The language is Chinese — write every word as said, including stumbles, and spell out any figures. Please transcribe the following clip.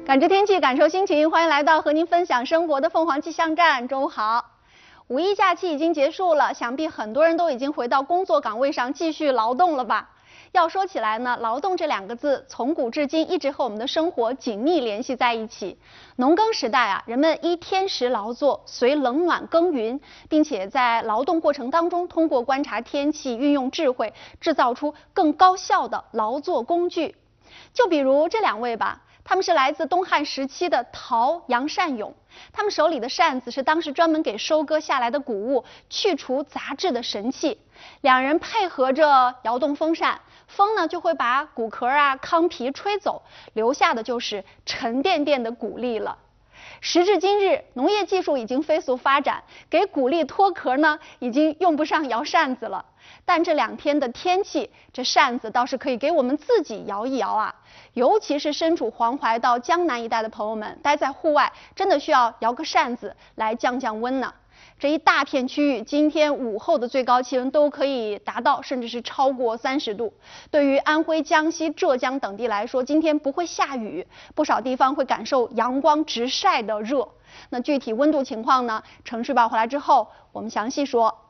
感知天气，感受心情，欢迎来到和您分享生活的凤凰气象站。中午好。五一假期已经结束了，想必很多人都已经回到工作岗位上继续劳动了吧？要说起来呢，劳动这两个字从古至今一直和我们的生活紧密联系在一起。农耕时代啊，人们依天时劳作，随冷暖耕耘，并且在劳动过程当中，通过观察天气，运用智慧，制造出更高效的劳作工具。就比如这两位吧。他们是来自东汉时期的陶、杨善勇，他们手里的扇子是当时专门给收割下来的谷物去除杂质的神器。两人配合着摇动风扇，风呢就会把谷壳啊、糠皮吹走，留下的就是沉甸甸的谷粒了。时至今日，农业技术已经飞速发展，给谷粒脱壳呢，已经用不上摇扇子了。但这两天的天气，这扇子倒是可以给我们自己摇一摇啊！尤其是身处黄淮到江南一带的朋友们，待在户外，真的需要摇个扇子来降降温呢。这一大片区域，今天午后的最高气温都可以达到，甚至是超过三十度。对于安徽、江西、浙江等地来说，今天不会下雨，不少地方会感受阳光直晒的热。那具体温度情况呢？城市报回来之后，我们详细说。